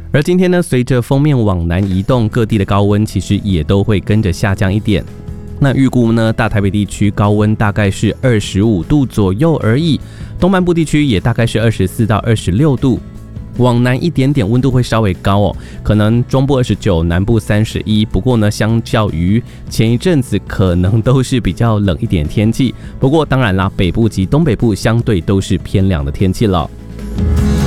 而今天呢，随着锋面往南移动，各地的高温其实也都会跟着下降一点。那预估呢，大台北地区高温大概是25度左右而已，东半部地区也大概是24到26度。往南一点点温度会稍微高哦，可能中部29，南部31。不过呢，相较于前一阵子，可能都是比较冷一点天气。不过当然啦，北部及东北部相对都是偏凉的天气了。